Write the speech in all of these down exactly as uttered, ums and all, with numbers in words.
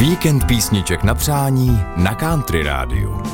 Víkend písniček na přání na Country Rádiu.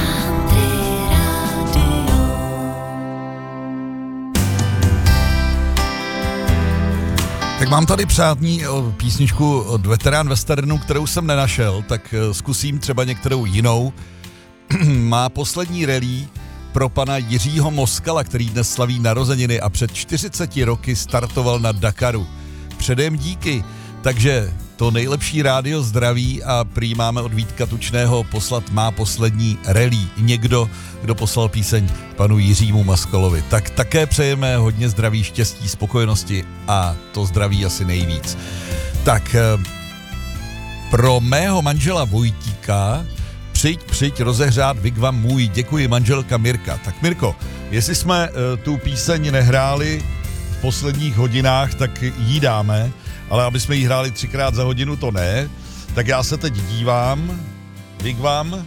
Tak mám tady přátní písničku od Veterán Westernu, kterou jsem nenašel, tak zkusím třeba některou jinou. Má poslední rally pro pana Jiřího Moskala, který dnes slaví narozeniny a před čtyřiceti roky startoval na Dakaru. Předem díky, takže to nejlepší rádio zdraví a prý máme od Vítka Tučného poslat má poslední rally. Někdo, kdo poslal píseň panu Jiřímu Moskalovi. Tak také přejeme hodně zdraví, štěstí, spokojenosti a to zdraví asi nejvíc. Tak pro mého manžela Vojtíka přijď, přijď rozehřát Vigvam můj, děkuji manželka Mirka. Tak Mirko, jestli jsme tu píseň nehráli v posledních hodinách, tak jí dáme. Ale aby jsme jí hráli třikrát za hodinu, to ne. Tak já se teď dívám. Vigvam.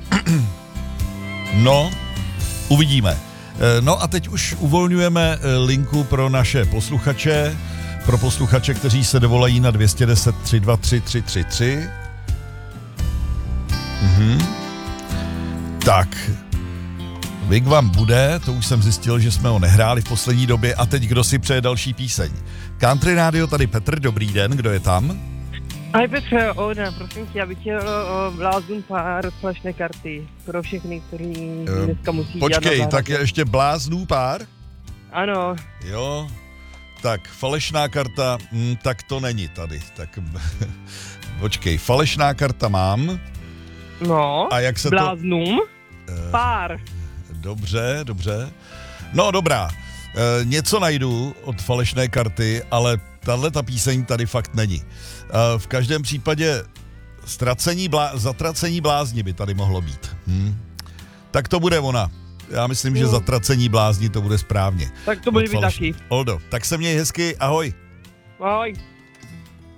No, uvidíme. No a teď už uvolňujeme linku pro naše posluchače. Pro posluchače, kteří se dovolají na dvě deset tři dva tři tři tři tři. Mhm. Tak. Vigvam bude, to už jsem zjistil, že jsme ho nehráli v poslední době. A teď kdo si přeje další píseň? Country Radio, tady Petr, dobrý den, kdo je tam? Ahoj Petře, Oda, prosím tě, já bych chtěl bláznům pár falešné karty pro všechny, kteří uh, dneska musí počkej, dělat na zahradě. tak je ještě bláznů pár? Ano. Jo, tak falešná karta, hm, tak to není tady, tak počkej, falešná karta mám. No, a jak se bláznům to... Uh, pár. Dobře, dobře. No dobrá, e, něco najdu od falešné karty, ale tahle ta píseň tady fakt není. E, v každém případě ztracení blá, zatracení blázni by tady mohlo být. Hm. Tak to bude ona. Já myslím, že zatracení blázni to bude správně. Tak to bude být taky. Oldo, tak se měj hezky, ahoj. Ahoj.